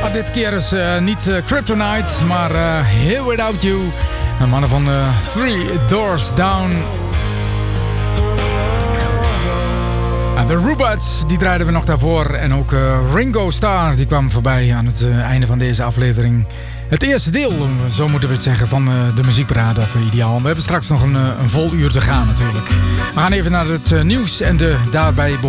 Maar dit keer is niet Kryptonite, maar Here Without You. De mannen van Three Doors Down. En de Rubuts, die draaiden we nog daarvoor. En ook Ringo Starr, die kwam voorbij aan het einde van deze aflevering. Het eerste deel, zo moeten we het zeggen, van de muziekparade op Ideaal. We hebben straks nog een vol uur te gaan natuurlijk. We gaan even naar het nieuws en de daarbij